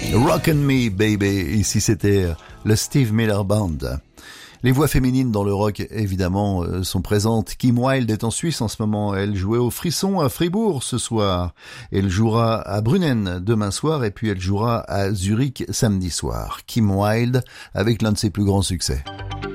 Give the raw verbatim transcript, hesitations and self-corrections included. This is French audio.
Rock and Me Baby, ici c'était le Steve Miller Band. Les voix féminines dans le rock, évidemment, euh, sont présentes. Kim Wilde est en Suisse en ce moment. Elle jouait au Frisson à Fribourg ce soir. Elle jouera à Brunnen demain soir et puis elle jouera à Zurich samedi soir. Kim Wilde avec l'un de ses plus grands succès.